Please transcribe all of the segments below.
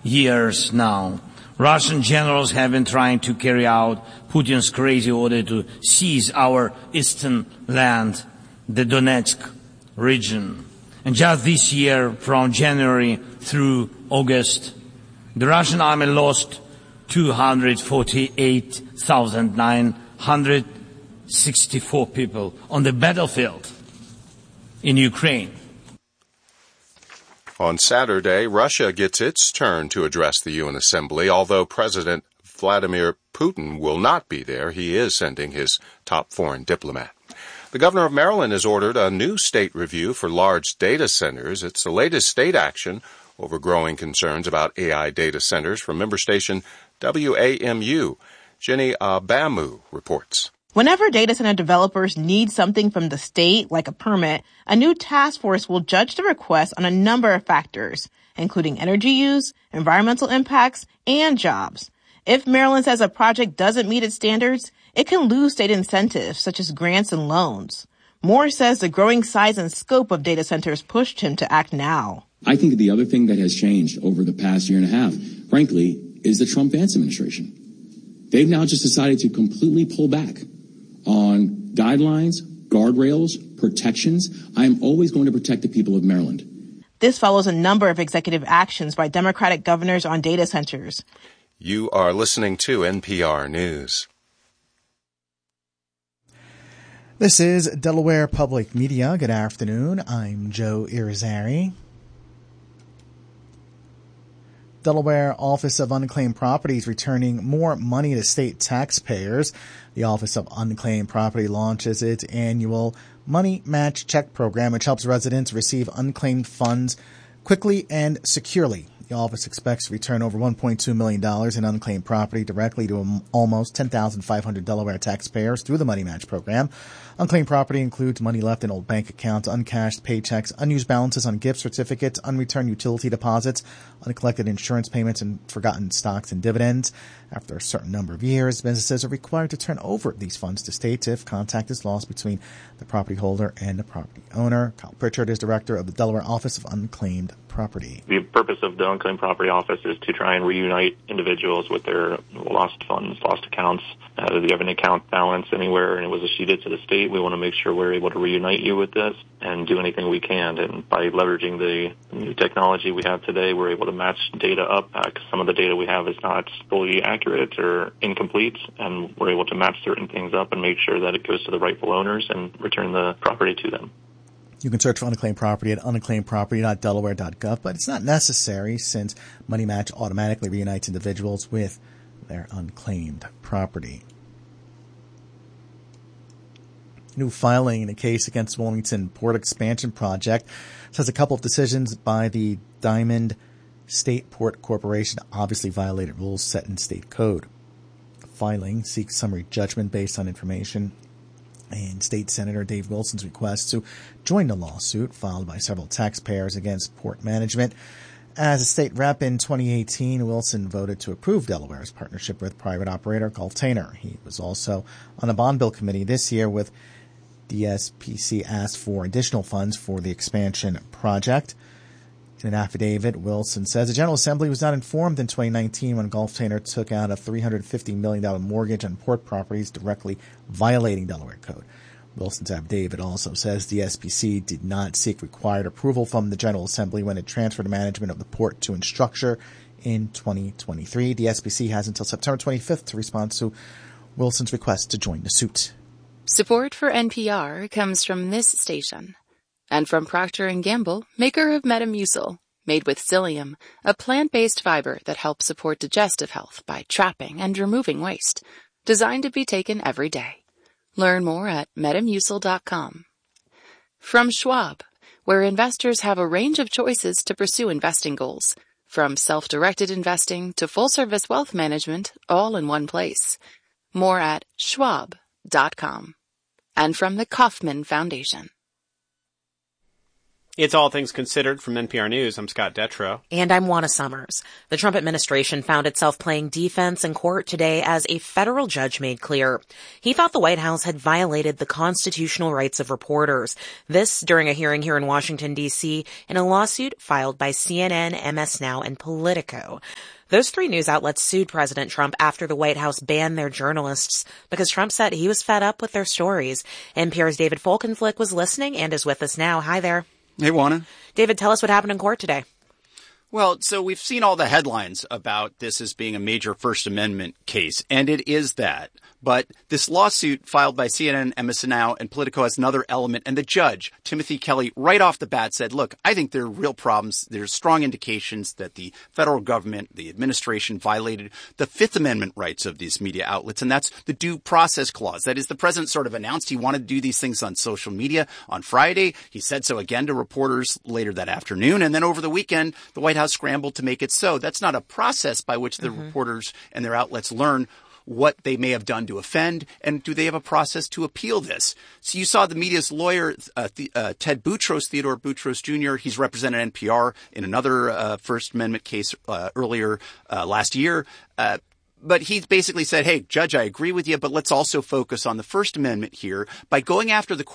years now. Russian generals have been trying to carry out Putin's crazy order to seize our eastern land, the Donetsk region. And just this year, from January through August, the Russian army lost 248,964 people on the battlefield in Ukraine. On Saturday, Russia gets its turn to address the UN Assembly. Although President Vladimir Putin will not be there, he is sending his top foreign diplomat. The governor of Maryland has ordered a new state review for large data centers. It's the latest state action over growing concerns about AI data centers. From member station WAMU, Jenny Abamu reports. Whenever data center developers need something from the state, like a permit, a new task force will judge the request on a number of factors, including energy use, environmental impacts, and jobs. If Maryland says a project doesn't meet its standards, it can lose state incentives, such as grants and loans. Moore says the growing size and scope of data centers pushed him to act now. I think the other thing that has changed over the past year and a half, frankly, is the Trump-Vance administration. They've now just decided to completely pull back on guidelines, guardrails, protections. I am always going to protect the people of Maryland. This follows a number of executive actions by Democratic governors on data centers. You are listening to NPR News. This is Delaware Public Media. Good afternoon. I'm Joe Irizarry. Delaware Office of Unclaimed Properties returning more money to state taxpayers. The Office of Unclaimed Property launches its annual Money Match Check program, which helps residents receive unclaimed funds quickly and securely. The office expects to return over $1.2 million in unclaimed property directly to almost 10,500 Delaware taxpayers through the Money Match program. Unclaimed property includes money left in old bank accounts, uncashed paychecks, unused balances on gift certificates, unreturned utility deposits, uncollected insurance payments, and forgotten stocks and dividends. After a certain number of years, businesses are required to turn over these funds to states if contact is lost between the property holder and the property owner. Kyle Pritchard is director of the Delaware Office of Unclaimed Property. The purpose of the Unclaimed Property Office is to try and reunite individuals with their lost funds, lost accounts. If you have an account balance anywhere and it was escheated to the state, we want to make sure we're able to reunite you with this and do anything we can. And by leveraging the new technology we have today, we're able to match data up. Some of the data we have is not fully accurate or incomplete, and we're able to match certain things up and make sure that it goes to the rightful owners and return the property to them. You can search for unclaimed property at unclaimedproperty.delaware.gov, but it's not necessary since Money Match automatically reunites individuals with their unclaimed property. New filing in a case against Wilmington Port Expansion Project says a couple of decisions by the Diamond State Port Corporation obviously violated rules set in state code. The filing seeks summary judgment based on information and State Senator Dave Wilson's request to join the lawsuit filed by several taxpayers against port management. As a state rep in 2018, Wilson voted to approve Delaware's partnership with private operator Gulf-Tainer. He was also on the bond bill committee this year with DSPC asked for additional funds for the expansion project. In an affidavit, Wilson says the General Assembly was not informed in 2019 when Gulf-Tainer took out a $350 million mortgage on port properties directly violating Delaware code. Wilson's affidavit also says the SPC did not seek required approval from the General Assembly when it transferred management of the port to Instructure in 2023. The SPC has until September 25th to respond to Wilson's request to join the suit. Support for NPR comes from this station. And from Procter & Gamble, maker of Metamucil, made with psyllium, a plant-based fiber that helps support digestive health by trapping and removing waste. Designed to be taken every day. Learn more at Metamucil.com. From Schwab, where investors have a range of choices to pursue investing goals. From self-directed investing to full-service wealth management, all in one place. More at Schwab.com. And from the Kauffman Foundation. It's All Things Considered from NPR News. I'm Scott Detrow. And I'm Juana Summers. The Trump administration found itself playing defense in court today as a federal judge made clear. He thought the White House had violated the constitutional rights of reporters. This during a hearing here in Washington, D.C. in a lawsuit filed by CNN, MS Now, and Politico. Those three news outlets sued President Trump after the White House banned their journalists because Trump said he was fed up with their stories. NPR's David Folkenflik was listening and is with us now. Hi there. Hey, Juana. David, tell us what happened in court today. Well, so we've seen all the headlines about this as being a major First Amendment case, and it is that. But this lawsuit filed by CNN, MS Now, and Politico has another element. And the judge, Timothy Kelly, right off the bat said, look, I think there are real problems. There's strong indications that the federal government, the administration, violated the Fifth Amendment rights of these media outlets. And that's the due process clause. That is, the president sort of announced he wanted to do these things on social media on Friday. He said so again to reporters later that afternoon. And then over the weekend, the White House scrambled to make it so. That's not a process by which the reporters and their outlets learn what they may have done to offend, and do they have a process to appeal this? So you saw the media's lawyer, Ted Boutros, Theodore Boutros Jr., he's represented NPR in another First Amendment case earlier last year. But he basically said, hey, Judge, I agree with you, but let's also focus on the First Amendment here by going after the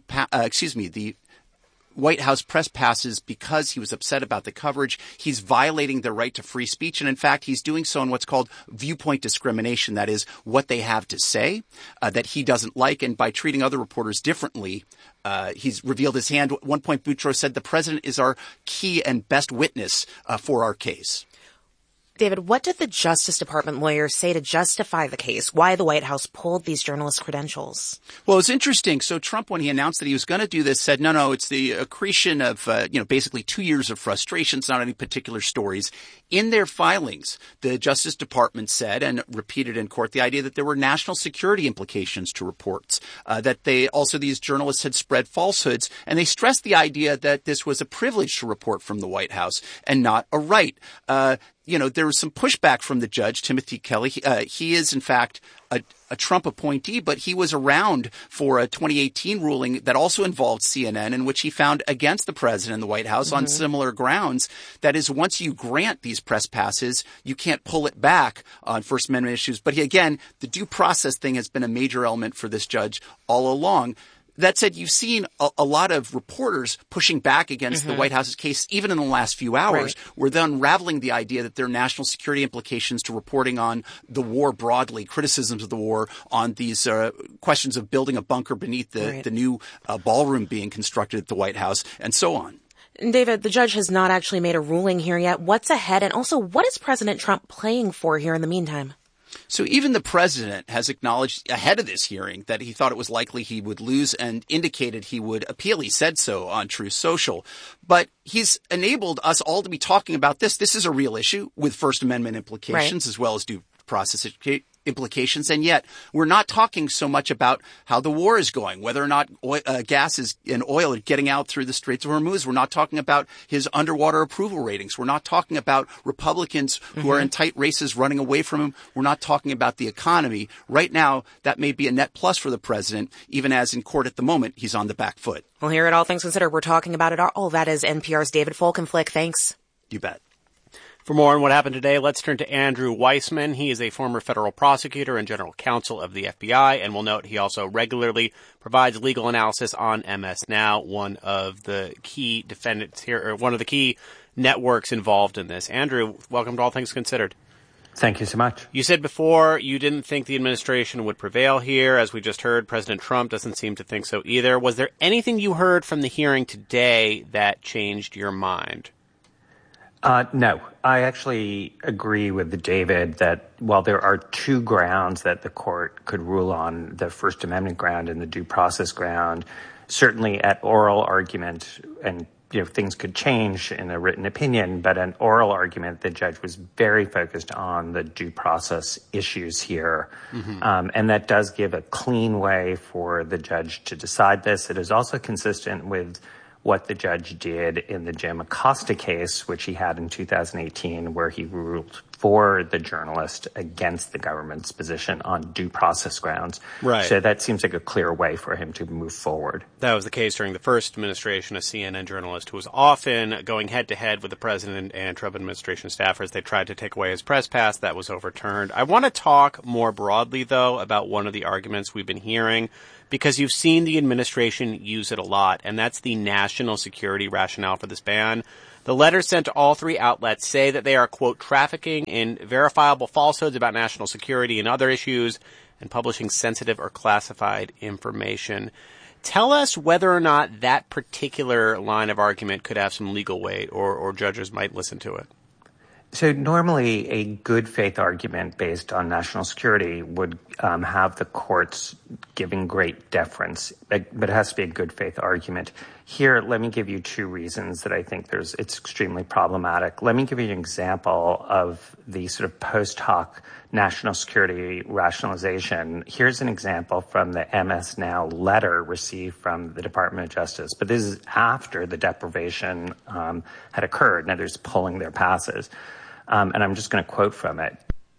the White House press passes because he was upset about the coverage. He's violating their right to free speech. And in fact, he's doing so in what's called viewpoint discrimination. That is what they have to say that he doesn't like. And by treating other reporters differently, he's revealed his hand. At one point, Boutros said the president is our key and best witness for our case. David, what did the Justice Department lawyers say to justify the case? Why the White House pulled these journalist credentials? Well, it's interesting. So Trump, when he announced that he was going to do this, said, no, it's the accretion of, basically 2 years of frustrations, not any particular stories. In their filings, the Justice Department said and repeated in court the idea that there were national security implications to reports, that these journalists had spread falsehoods, and they stressed the idea that this was a privilege to report from the White House and not a right. There was some pushback from the judge, Timothy Kelly. He is, in fact, a Trump appointee, but he was around for a 2018 ruling that also involved CNN, in which he found against the president and the White House on similar grounds. That is, once you grant these press passes, you can't pull it back on First Amendment issues. But again, the due process thing has been a major element for this judge all along. That said, you've seen a lot of reporters pushing back against the White House's case, even in the last few hours, where they're unraveling the idea that there are national security implications to reporting on the war broadly, criticisms of the war, on these questions of building a bunker beneath the new ballroom being constructed at the White House, and so on. David, the judge has not actually made a ruling here yet. What's ahead? And also, what is President Trump playing for here in the meantime? So even the president has acknowledged ahead of this hearing that he thought it was likely he would lose and indicated he would appeal. He said so on Truth Social. But he's enabled us all to be talking about this. This is a real issue with First Amendment implications as well as due process implications. And yet we're not talking so much about how the war is going, whether or not gas and oil are getting out through the Straits of Hormuz. We're not talking about his underwater approval ratings. We're not talking about Republicans who are in tight races running away from him. We're not talking about the economy. Right now, that may be a net plus for the president, even as in court at the moment, he's on the back foot. Well, here at All Things Considered, we're talking about it all. That is NPR's David Folkenflik. Thanks. You bet. For more on what happened today, let's turn to Andrew Weissmann. He is a former federal prosecutor and general counsel of the FBI, and we'll note he also regularly provides legal analysis on MS Now, one of the key defendants here, or one of the key networks involved in this. Andrew, welcome to All Things Considered. Thank you so much. You said before you didn't think the administration would prevail here. As we just heard, President Trump doesn't seem to think so either. Was there anything you heard from the hearing today that changed your mind? No, I actually agree with David that while there are two grounds that the court could rule on, the First Amendment ground and the due process ground, certainly at oral argument, and things could change in a written opinion, but an oral argument, the judge was very focused on the due process issues here. And that does give a clean way for the judge to decide this. It is also consistent with what the judge did in the Jim Acosta case, which he had in 2018, where he ruled for the journalist against the government's position on due process grounds. Right. So that seems like a clear way for him to move forward. That was the case during the first administration. A CNN journalist who was often going head-to-head with the president and Trump administration staffers. They tried to take away his press pass. That was overturned. I want to talk more broadly, though, about one of the arguments we've been hearing, because you've seen the administration use it a lot, and that's the national security rationale for this ban. The letters sent to all three outlets say that they are, quote, trafficking in verifiable falsehoods about national security and other issues and publishing sensitive or classified information. Tell us whether or not that particular line of argument could have some legal weight or judges might listen to it. So normally a good faith argument based on national security would have the courts giving great deference, but it has to be a good faith argument. Here, let me give you two reasons that I think it's extremely problematic. Let me give you an example of the sort of post hoc national security rationalization. Here's an example from the MS Now letter received from the Department of Justice, but this is after the deprivation had occurred. Now, they're just pulling their passes. And I'm just going to quote from it.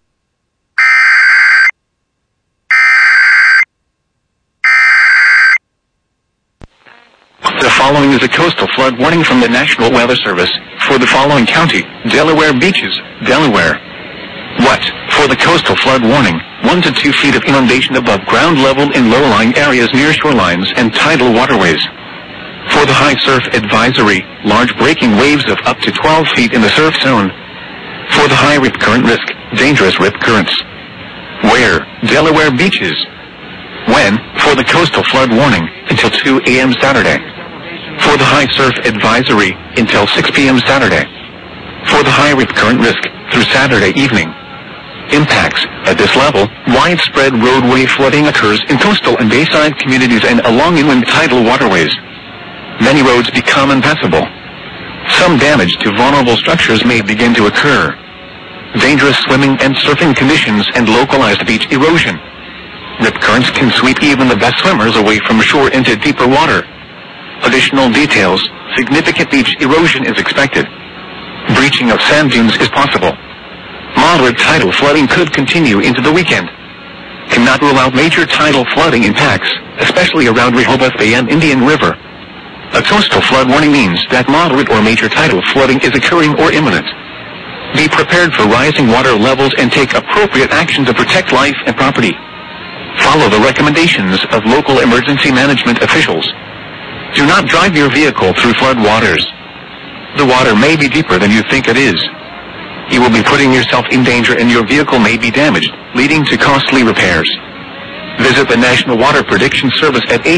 The following is a coastal flood warning from the National Weather Service for the following county: Delaware Beaches, Delaware. What? For the coastal flood warning, 1 to 2 feet of inundation above ground level in low-lying areas near shorelines and tidal waterways. For the high surf advisory, large breaking waves of up to 12 feet in the surf zone. For the high rip current risk, dangerous rip currents. Where? Delaware Beaches. When? For the coastal flood warning, until 2 a.m. Saturday. For the high surf advisory, until 6 p.m. Saturday. For the high rip current risk, through Saturday evening. Impacts. At this level, widespread roadway flooding occurs in coastal and bayside communities and along inland tidal waterways. Many roads become impassable. Some damage to vulnerable structures may begin to occur. Dangerous swimming and surfing conditions and localized beach erosion. Rip currents can sweep even the best swimmers away from shore into deeper water. Additional details: significant beach erosion is expected. Breaching of sand dunes is possible. Moderate tidal flooding could continue into the weekend. Cannot rule out major tidal flooding impacts, especially around Rehoboth Bay and Indian River. A coastal flood warning means that moderate or major tidal flooding is occurring or imminent. Be prepared for rising water levels and take appropriate action to protect life and property. Follow the recommendations of local emergency management officials. Do not drive your vehicle through flood waters. The water may be deeper than you think it is. You will be putting yourself in danger and your vehicle may be damaged, leading to costly repairs. Visit the National Water Prediction Service at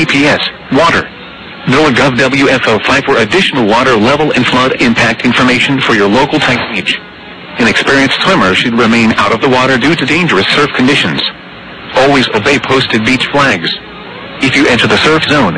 https://water.gov WFO5 for additional water level and flood impact information for your local type beach. An experienced swimmer should remain out of the water due to dangerous surf conditions. Always obey posted beach flags. If you enter the surf zone,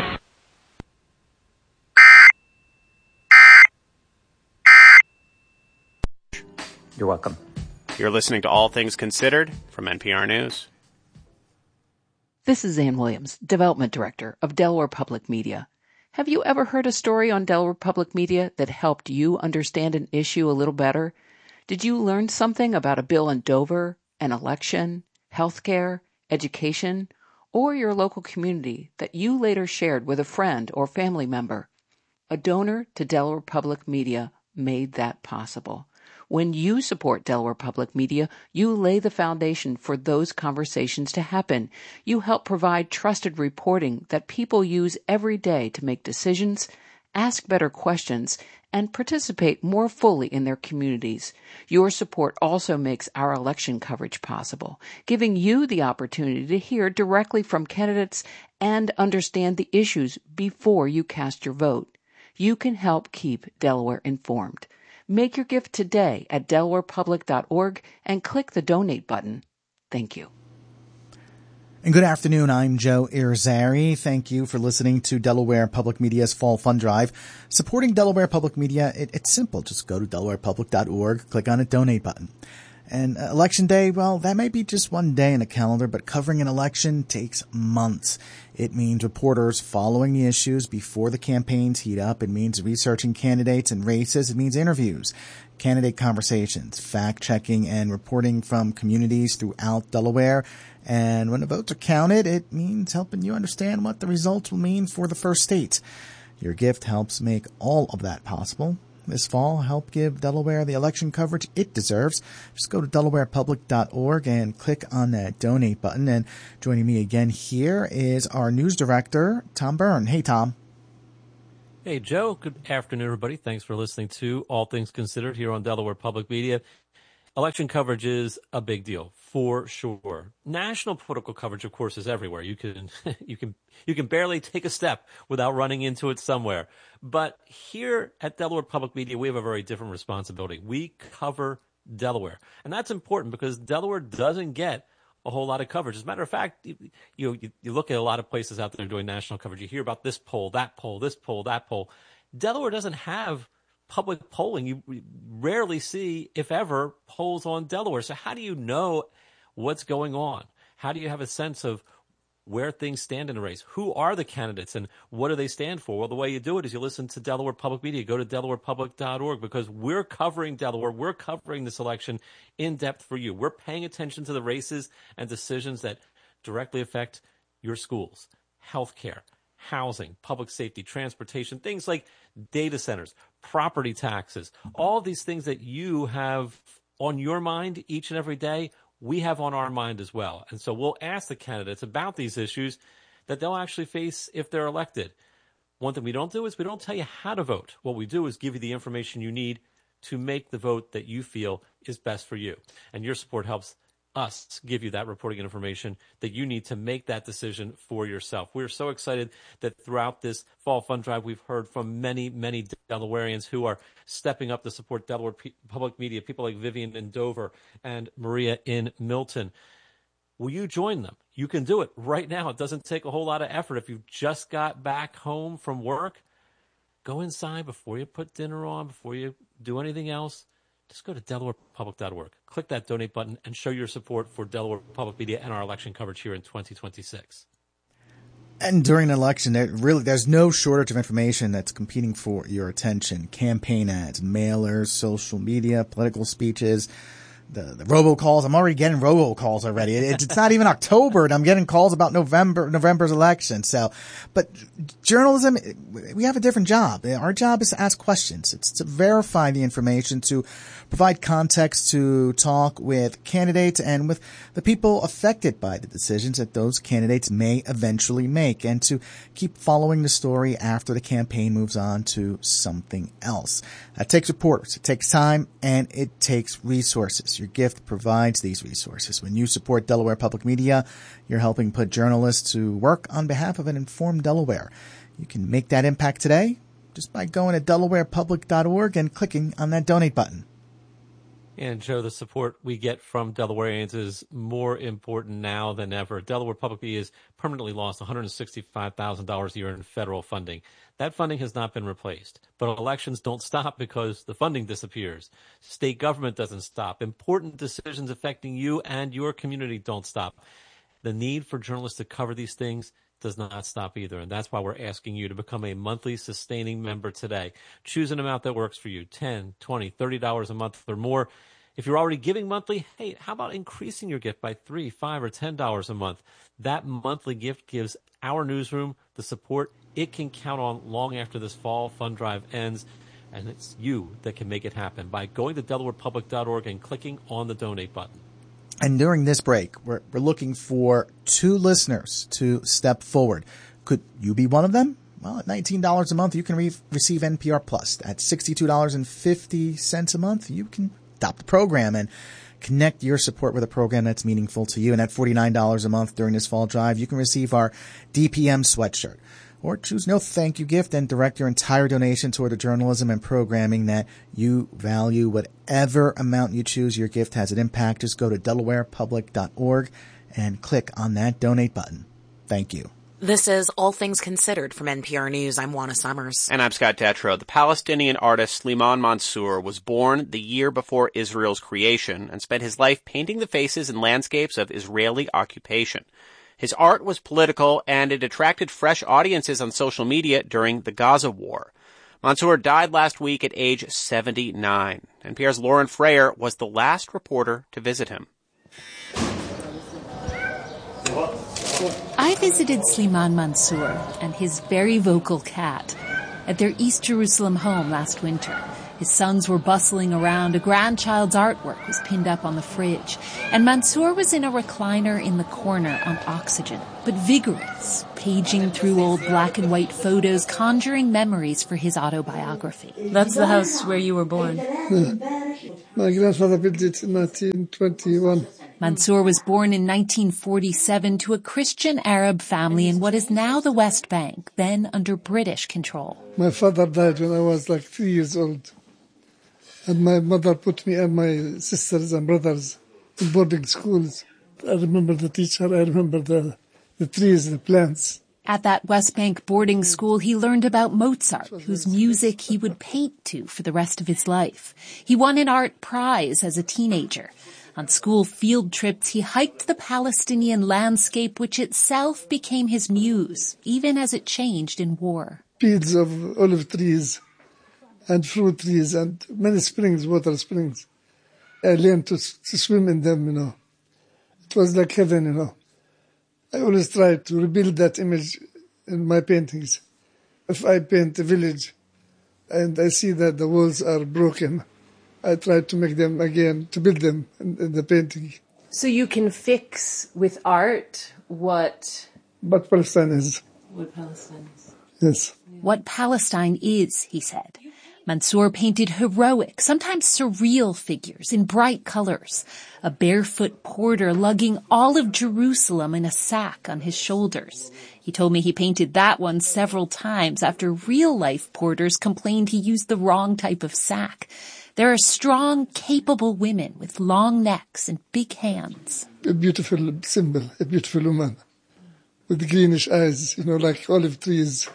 You're welcome. You're listening to All Things Considered from NPR News. This is Ann Williams, Development Director of Delaware Public Media. Have you ever heard a story on Delaware Public Media that helped you understand an issue a little better? Did you learn something about a bill in Dover, an election, healthcare, education, or your local community that you later shared with a friend or family member? A donor to Delaware Public Media made that possible. When you support Delaware Public Media, you lay the foundation for those conversations to happen. You help provide trusted reporting that people use every day to make decisions, ask better questions, and participate more fully in their communities. Your support also makes our election coverage possible, giving you the opportunity to hear directly from candidates and understand the issues before you cast your vote. You can help keep Delaware informed. Make your gift today at delawarepublic.org and click the donate button. Thank you. And good afternoon. I'm Joe Irizarry. Thank you for listening to Delaware Public Media's Fall Fund Drive. Supporting Delaware Public Media, it's simple. Just go to delawarepublic.org, click on the donate button. And Election Day, well, that may be just one day in a calendar, but covering an election takes months. It means reporters following the issues before the campaigns heat up. It means researching candidates and races. It means interviews. candidate conversations, fact-checking, and reporting from communities throughout Delaware. And when the votes are counted, it means helping you understand what the results will mean for the first state. Your gift helps make all of that possible. This fall, help give Delaware the election coverage it deserves. Just go to DelawarePublic.org and click on that donate button. And joining me again here is our news director, Tom Byrne. Hey, Tom. Hey, Joe. Good afternoon, everybody. Thanks for listening to All Things Considered here on Delaware Public Media. Election coverage is a big deal, for sure. National political coverage, of course, is everywhere. You can barely take a step without running into it somewhere. But here at Delaware Public Media, we have a very different responsibility. We cover Delaware, and that's important because Delaware doesn't get a whole lot of coverage. As a matter of fact, you look at a lot of places out there doing national coverage. You hear about this poll, that poll, this poll, that poll. Delaware doesn't have public polling. You rarely see, if ever, polls on Delaware. So how do you know what's going on? How do you have a sense of where things stand in the race? Who are the candidates and what do they stand for? Well, the way you do it is you listen to Delaware Public Media. Go to DelawarePublic.org because we're covering Delaware. We're covering this election in depth for you. We're paying attention to the races and decisions that directly affect your schools, healthcare, housing, public safety, transportation, things like data centers, property taxes, all these things that you have on your mind each and every day, we have on our mind as well. And so we'll ask the candidates about these issues that they'll actually face if they're elected. One thing we don't do is we don't tell you how to vote. What we do is give you the information you need to make the vote that you feel is best for you. And your support helps us give you that reporting information that you need to make that decision for yourself. We're so excited that throughout this fall fund drive, we've heard from many, many Delawareans who are stepping up to support Delaware Public Media, people like Vivian in Dover and Maria in Milton. Will you join them? You can do it right now. It doesn't take a whole lot of effort. If you've just got back home from work, go inside before you put dinner on, before you do anything else. Just go to DelawarePublic.org. Click that donate button and show your support for Delaware Public Media and our election coverage here in 2026. And during an election, there's no shortage of information that's competing for your attention. Campaign ads, mailers, social media, political speeches, the robocalls. I'm already getting robocalls already. It's not even October and I'm getting calls about November's election. So, but journalism, we have a different job. Our job is to ask questions. It's to verify the information, to provide context, to talk with candidates and with the people affected by the decisions that those candidates may eventually make, and to keep following the story after the campaign moves on to something else. That takes reporters, it takes time, and it takes resources. Your gift provides these resources. When you support Delaware Public Media, you're helping put journalists to work on behalf of an informed Delaware. You can make that impact today just by going to DelawarePublic.org and clicking on that donate button. And Joe, the support we get from Delawareans is more important now than ever. Delaware Public Media has permanently lost $165,000 a year in federal funding. That funding has not been replaced. But elections don't stop because the funding disappears. State government doesn't stop. Important decisions affecting you and your community don't stop. The need for journalists to cover these things does not stop either. And that's why we're asking you to become a monthly sustaining member today. Choose an amount that works for you, $10, $20, $30 a month or more. If you're already giving monthly, hey, how about increasing your gift by $3, $5, or $10 a month? That monthly gift gives our newsroom the support it can count on long after this fall fund drive ends. And it's you that can make it happen by going to DelawarePublic.org and clicking on the donate button. And during this break, we're looking for 2 listeners to step forward. Could you be one of them? Well, at $19 a month, you can receive NPR Plus. At $62.50 a month, you can adopt the program and connect your support with a program that's meaningful to you. And at $49 a month during this fall drive, you can receive our DPM sweatshirt. Or choose no thank you gift and direct your entire donation toward the journalism and programming that you value. Whatever amount you choose, your gift has an impact. Just go to DelawarePublic.org and click on that donate button. Thank you. This is All Things Considered from NPR News. I'm Juana Summers. And I'm Scott Detrow. The Palestinian artist Slimane Mansour was born the year before Israel's creation and spent his life painting the faces and landscapes of Israeli occupation. His art was political, and it attracted fresh audiences on social media during the Gaza war. Mansour died last week at age 79. NPR's Lauren Frayer was the last reporter to visit him. I visited Slimane Mansour and his very vocal cat at their East Jerusalem home last winter. His sons were bustling around. A grandchild's artwork was pinned up on the fridge. And Mansour was in a recliner in the corner on oxygen, but vigorous, paging through old black and white photos, conjuring memories for his autobiography. That's the house where you were born. Yeah. My grandfather built it in 1921. Mansour was born in 1947 to a Christian Arab family in what is now the West Bank, then under British control. My father died when I was like 3 years old. And my mother put me and my sisters and brothers in boarding schools. I remember the teacher, I remember the trees, the plants. At that West Bank boarding school, he learned about Mozart, whose music he would paint to for the rest of his life. He won an art prize as a teenager. On school field trips, he hiked the Palestinian landscape, which itself became his muse, even as it changed in war. Fields of olive trees and fruit trees and many springs, water springs. I learned to swim in them, you know. It was like heaven, you know. I always try to rebuild that image in my paintings. If I paint a village and I see that the walls are broken, I try to make them again, to build them in the painting. So you can fix with art what Palestine is. What Palestine is. Yes. What Palestine is, he said. Mansour painted heroic, sometimes surreal figures in bright colors. A barefoot porter lugging all of Jerusalem in a sack on his shoulders. He told me he painted that one several times after real-life porters complained he used the wrong type of sack. There are strong, capable women with long necks and big hands. A beautiful symbol, a beautiful woman with greenish eyes, you know, like olive trees,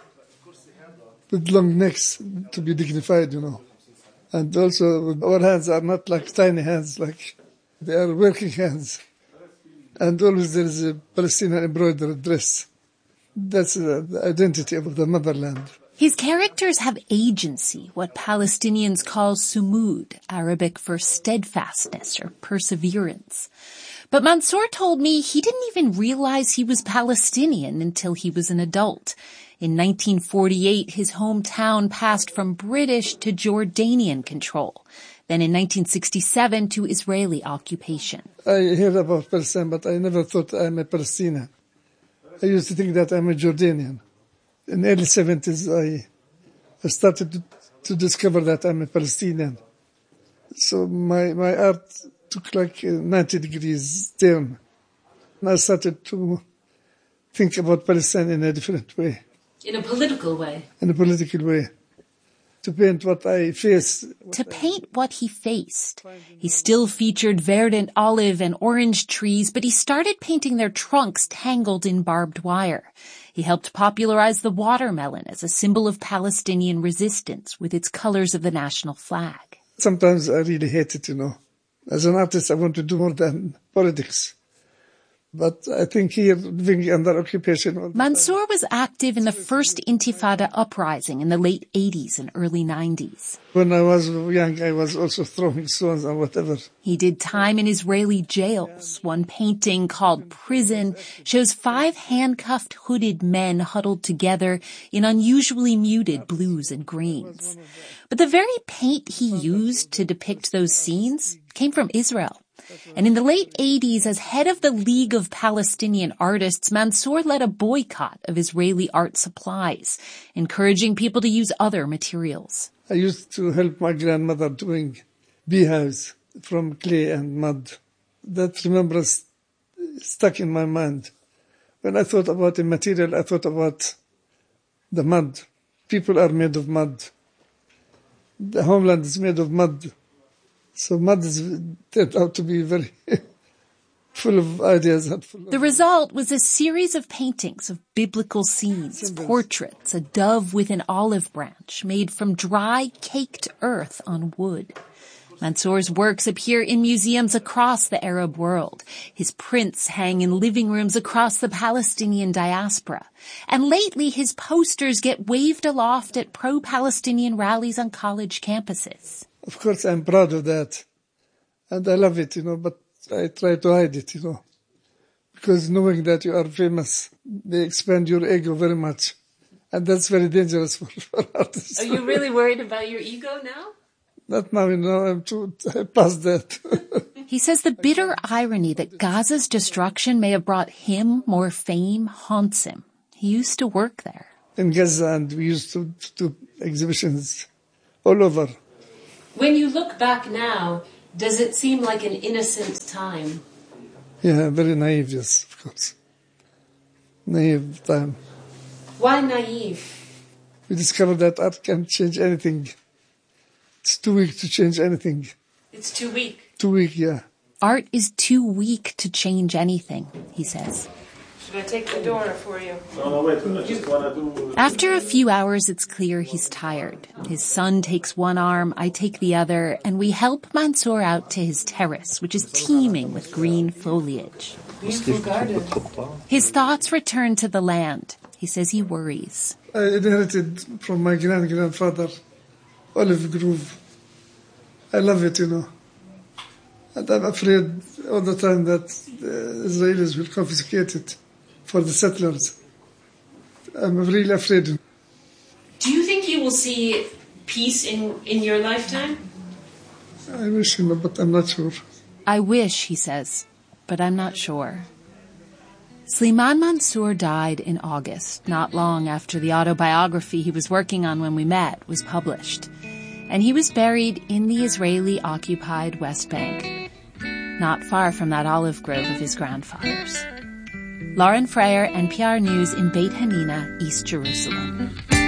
with long necks to be dignified, you know. And also our hands are not like tiny hands, like they are working hands. And always there is a Palestinian embroidered dress. That's the identity of the motherland. His characters have agency, what Palestinians call sumud, Arabic for steadfastness or perseverance. But Mansour told me he didn't even realize he was Palestinian until he was an adult. In 1948, his hometown passed from British to Jordanian control. Then in 1967 to Israeli occupation. I heard about Palestine, but I never thought I'm a Palestinian. I used to think that I'm a Jordanian. In the early 70s, I started to discover that I'm a Palestinian. So my art took like a 90 degrees turn. And I started to think about Palestine in a different way. In a political way? In a political way. To paint what I face. To paint what he faced. He still featured verdant olive and orange trees, but he started painting their trunks tangled in barbed wire. He helped popularize the watermelon as a symbol of Palestinian resistance with its colors of the national flag. Sometimes I really hate it, you know. As an artist, I want to do more than politics. But I think here, living under occupation... Mansour was active in the first Intifada uprising in the late 80s and early 90s. When I was young, I was also throwing stones and whatever. He did time in Israeli jails. One painting called Prison shows 5 handcuffed, hooded men huddled together in unusually muted blues and greens. But the very paint he used to depict those scenes came from Israel. And in the late 80s, as head of the League of Palestinian Artists, Mansour led a boycott of Israeli art supplies, encouraging people to use other materials. I used to help my grandmother doing beehives from clay and mud. That remembrance stuck in my mind. When I thought about the material, I thought about the mud. People are made of mud. The homeland is made of mud. So mud turned out to be very full of ideas. The result was a series of paintings of biblical scenes, portraits, a dove with an olive branch made from dry, caked earth on wood. Mansour's works appear in museums across the Arab world. His prints hang in living rooms across the Palestinian diaspora. And lately, his posters get waved aloft at pro-Palestinian rallies on college campuses. Of course, I'm proud of that. And I love it, but I try to hide it, Because knowing that you are famous, they expand your ego very much. And that's very dangerous for artists. Are you really worried about your ego now? Not now, I'm past that. He says the bitter irony that Gaza's destruction may have brought him more fame haunts him. He used to work there. In Gaza, and we used to do exhibitions all over. When you look back now, does it seem like an innocent time? Yeah, very naive, yes, of course. Naive time. Why naive? We discovered that art can't change anything. It's too weak to change anything. It's too weak. Too weak, yeah. Art is too weak to change anything, he says. Should I take the door for you? No, wait. I just want to do... After a few hours, it's clear he's tired. His son takes one arm, I take the other, and we help Mansour out to his terrace, which is teeming with green foliage. Beautiful garden. His thoughts return to the land. He says he worries. I inherited from my grandfather olive grove. I love it, And I'm afraid all the time that the Israelis will confiscate it for the settlers. I'm really afraid. Do you think you will see peace in your lifetime? I wish, but I'm not sure. I wish, he says, but I'm not sure. Slimane Mansour died in August, not long after the autobiography he was working on when we met was published. And he was buried in the Israeli-occupied West Bank, not far from that olive grove of his grandfather's. Lauren Freyer, NPR News in Beit Hanina, East Jerusalem.